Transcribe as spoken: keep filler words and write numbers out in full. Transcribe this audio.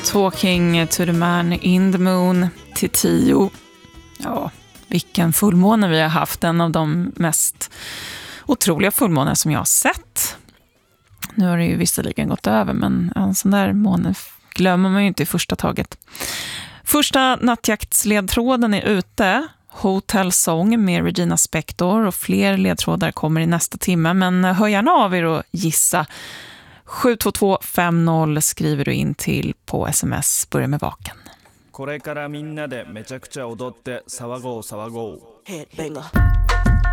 Talking to the man in the moon till tio. Ja, vilken fullmåne vi har haft. En av de mest otroliga fullmåner som jag har sett. Nu har det ju visserligen gått över, men en sån där måne glömmer man ju inte i första taget. Första nattjaktsledtråden är ute. Hotel Song med Regina Spektor, och fler ledtrådar kommer i nästa timme, men hör gärna av er och gissa. sju två två fem noll skriver du in till på sms. Börja med vaken. これからみんなでめちゃくちゃ踊って騒ごう騒ごう。 Headbanger.